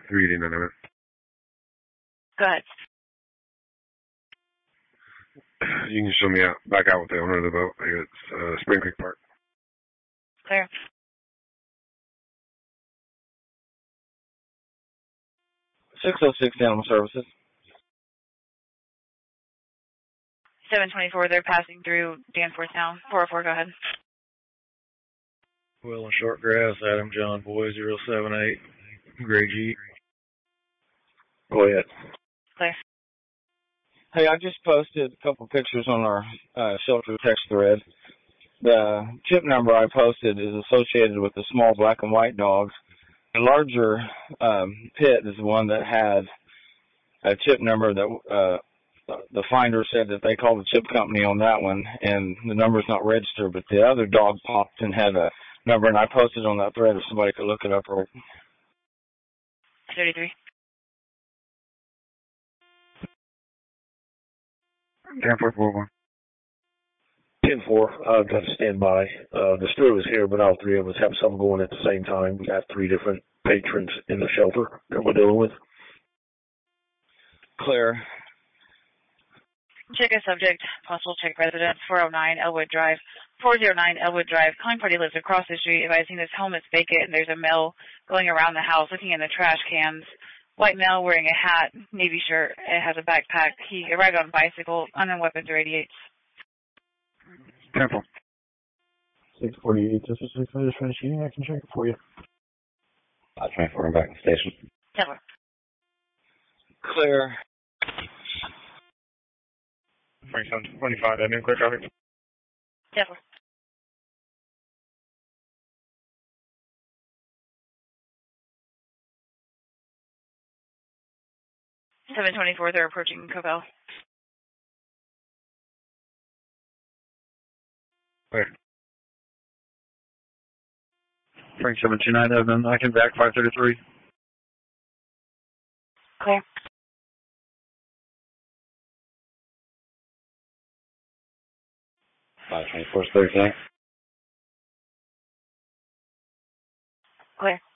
389 minutes. Go ahead. You can show me back out with the owner of the boat. It's Spring Creek Park. Clear. .606 Animal Services. 724, they're passing through Danforth now. 404, go ahead. Will and Shortgrass, Adam John Boy 078, Gray Jeep. Go ahead. Clear. Hey, I just posted a couple pictures on our shelter text thread. The chip number I posted is associated with the small black and white dogs. The larger pit is the one that had a chip number that the finder said that they called the chip company on that one, and the number's not registered, but the other dog popped and had a number, and I posted on that thread if somebody could look it up. 33. Danforth 401. 10-4, I've got to stand by. The steward was here, but all three of us have some going at the same time. We got 3 different patrons in the shelter that we're dealing with. Clear. Check a subject, possible check residence, 409 Elwood Drive. 409 Elwood Drive. Calling party lives across the street. Advising this home is vacant and there's a male going around the house looking in the trash cans. White male wearing a hat, navy shirt, and has a backpack. He arrived on a bicycle, unknown weapons or 88s. Temple. 648, this is 6 minutes finishing. I can check it for you. I'll transfer him back to the station. Temple. Clear. 2725, that new clear copy. Temple. .724, they're approaching Cobell. Clear. Frank 729, Evan, I can back 533. Clear. .524 Thursday. Clear.